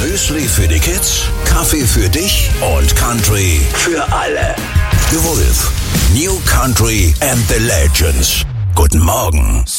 Müsli für die Kids, Kaffee für dich und Country für alle. The Wolf, New Country and the Legends. Guten Morgen.